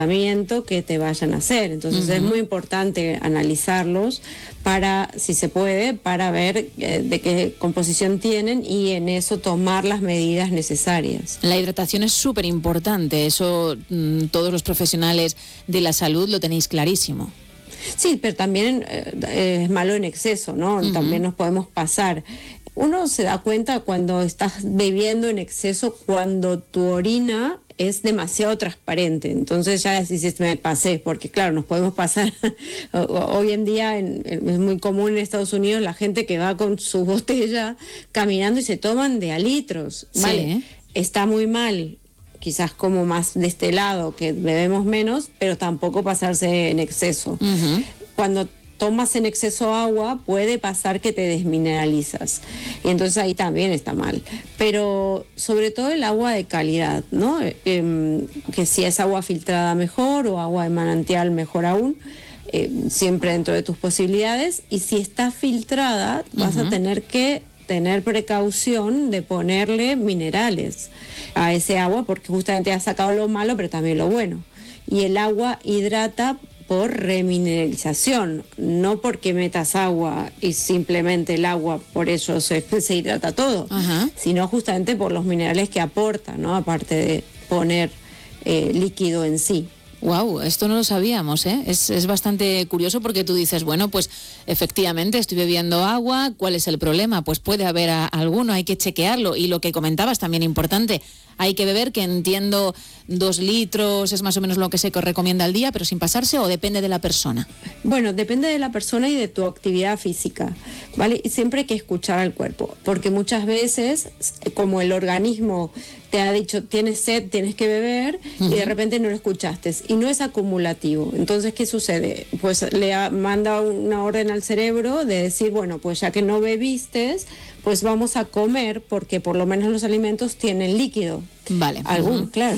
tratamiento que te vayan a hacer. Entonces es muy importante analizarlos para, si se puede, para ver de qué composición tienen y en eso tomar las medidas necesarias. La hidratación es súper importante, eso todos los profesionales de la salud lo tenéis clarísimo. Sí, pero también es malo en exceso, ¿no? También nos podemos pasar. Uno se da cuenta cuando estás bebiendo en exceso, cuando tu orina es demasiado transparente. Entonces ya dices, me pasé, porque claro, nos podemos pasar. Hoy en día es muy común en Estados Unidos la gente que va con su botella caminando y se toman de a litros, ¿vale? Sí. Está muy mal. Quizás como más de este lado, que bebemos menos, pero tampoco pasarse en exceso. Cuando tomas en exceso agua, puede pasar que te desmineralizas. Y entonces ahí también está mal. Pero sobre todo el agua de calidad, ¿no? Que si es agua filtrada mejor o agua de manantial mejor aún. Siempre dentro de tus posibilidades. Y si está filtrada, vas a tener que tener precaución de ponerle minerales a ese agua, porque justamente has sacado lo malo, pero también lo bueno. Y el agua hidrata por remineralización, no porque metas agua y simplemente el agua por eso se hidrata todo, sino justamente por los minerales que aporta, ¿no? Aparte de poner líquido en sí. Wow, esto no lo sabíamos, ¿eh? Es bastante curioso porque tú dices, bueno, pues efectivamente estoy bebiendo agua, ¿cuál es el problema? Pues puede haber alguno, hay que chequearlo. Y lo que comentabas también importante, hay que beber, que entiendo 2 litros es más o menos lo que se recomienda al día, pero sin pasarse, ¿o depende de la persona? Bueno, depende de la persona y de tu actividad física, ¿vale? Y siempre hay que escuchar al cuerpo, porque muchas veces, como el organismo te ha dicho, tienes sed, tienes que beber, y de repente no lo escuchaste, y no es acumulativo. Entonces, ¿qué sucede? Pues manda una orden al cerebro de decir, bueno, pues ya que no bebiste, pues vamos a comer, porque por lo menos los alimentos tienen líquido. Vale. Algún, claro.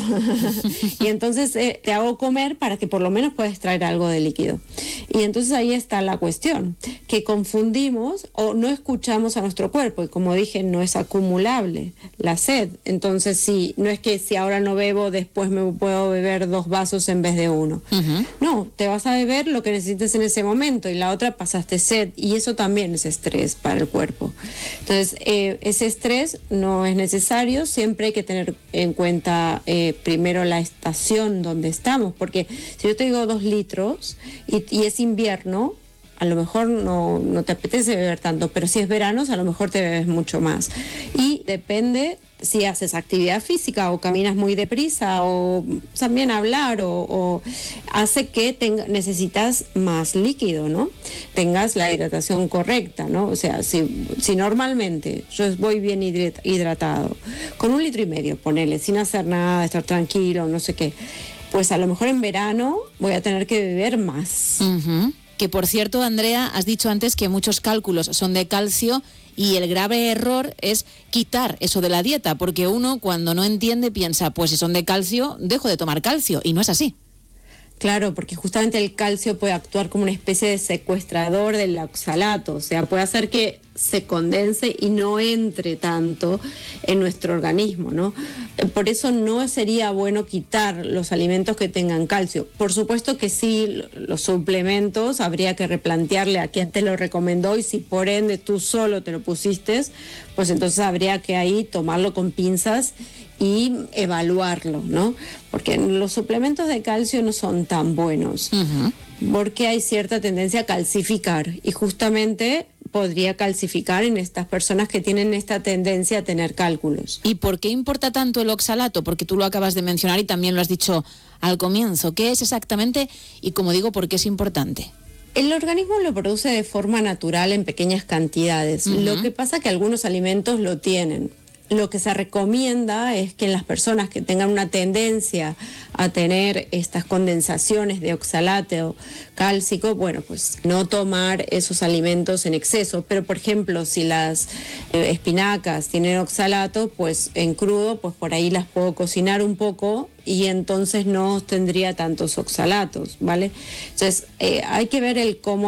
Y entonces te hago comer para que por lo menos puedas traer algo de líquido. Y entonces ahí está la cuestión, que confundimos o no escuchamos a nuestro cuerpo. Y como dije, no es acumulable la sed. Entonces, sí, no es que si ahora no bebo, después me puedo beber 2 vasos en vez de 1. No, te vas a beber lo que necesites en ese momento y la otra pasaste sed. Y eso también es estrés para el cuerpo. Entonces, ese estrés no es necesario, siempre hay que tener en cuenta primero la estación donde estamos, porque si yo te digo 2 litros y es invierno, a lo mejor no te apetece beber tanto, pero si es verano, a lo mejor te bebes mucho más. Y depende si haces actividad física o caminas muy deprisa o también hablar o hace que necesitas más líquido, ¿no? Tengas la hidratación correcta, ¿no? O sea, si normalmente yo voy bien hidratado, con 1,5 litros, ponele, sin hacer nada, estar tranquilo, no sé qué, pues a lo mejor en verano voy a tener que beber más. Que por cierto, Andrea, has dicho antes que muchos cálculos son de calcio y el grave error es quitar eso de la dieta, porque uno cuando no entiende piensa, pues si son de calcio, dejo de tomar calcio, y no es así. Claro, porque justamente el calcio puede actuar como una especie de secuestrador del oxalato, o sea, puede hacer que se condense y no entre tanto en nuestro organismo, ¿no? Por eso no sería bueno quitar los alimentos que tengan calcio. Por supuesto que sí, los suplementos habría que replantearle a quién te lo recomendó y si por ende tú solo te lo pusiste, pues entonces habría que ahí tomarlo con pinzas y evaluarlo, ¿no? Porque los suplementos de calcio no son tan buenos, porque hay cierta tendencia a calcificar y justamente podría calcificar en estas personas que tienen esta tendencia a tener cálculos. ¿Y por qué importa tanto el oxalato? Porque tú lo acabas de mencionar y también lo has dicho al comienzo. ¿Qué es exactamente? Y como digo, ¿por qué es importante? El organismo lo produce de forma natural en pequeñas cantidades. Lo que pasa es que algunos alimentos lo tienen. Lo que se recomienda es que en las personas que tengan una tendencia a tener estas condensaciones de oxalato cálcico, bueno, pues no tomar esos alimentos en exceso. Pero, por ejemplo, si las espinacas tienen oxalato, pues en crudo, pues por ahí las puedo cocinar un poco y entonces no tendría tantos oxalatos, ¿vale? Entonces, hay que ver el cómo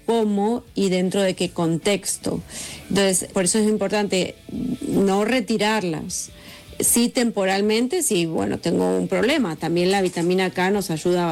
y dentro de qué contexto. Entonces, por eso es importante no retirarlas, Sí, temporalmente, sí, bueno, tengo un problema. También la vitamina K nos ayuda